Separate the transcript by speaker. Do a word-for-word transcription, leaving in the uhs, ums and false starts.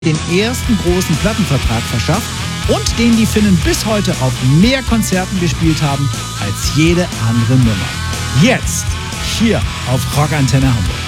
Speaker 1: den ersten großen Plattenvertrag verschafft und den die Finnen bis heute auf mehr Konzerten gespielt haben als jede andere Nummer. Jetzt hier auf Rockantenne Hamburg.